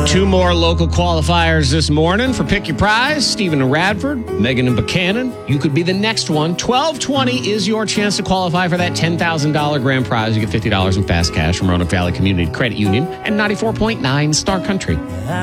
Two more local qualifiers this morning for Pick Your Prize. Stephen and Radford, Megan and Buchanan. You could be the next one. 1220 is your chance to qualify for that $10,000 grand prize. You get $50 in fast cash from Roanoke Valley Community Credit Union and 94.9 Star Country.